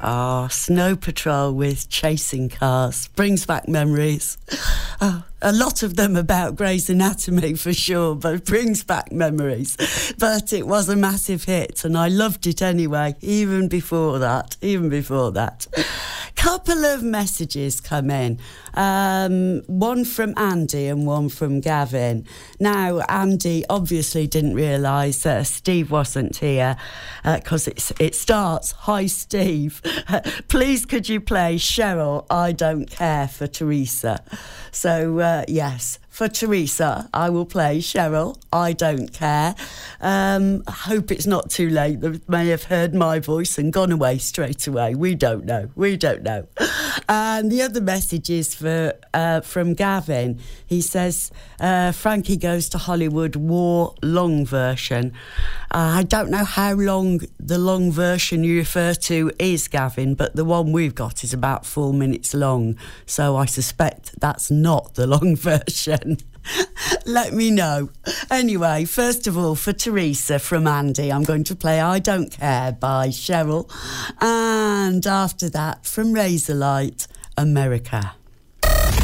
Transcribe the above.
Ah, Snow Patrol with Chasing Cars. Brings back memories. Oh, a lot of them about Grey's Anatomy for sure, but it brings back memories. But it was a massive hit and I loved it anyway, even before that. Couple of messages come in. One from Andy and one from Gavin. Now, Andy obviously didn't realise that Steve wasn't here because it starts, "Hi Steve, please could you play Cheryl, I Don't Care" for Teresa. So, yes, for Teresa, I will play Cheryl, I Don't Care. I hope it's not too late. They may have heard my voice and gone away straight away. We don't know. And the other message is from Gavin. He says, Frankie Goes to Hollywood War long version. I don't know how long the long version you refer to is, Gavin, but the one we've got is about 4 minutes long. So I suspect that's not the long version. Let me know. Anyway, first of all, for Teresa from Andy, I'm going to play I Don't Care by Cheryl. And after that, from Razorlight, America.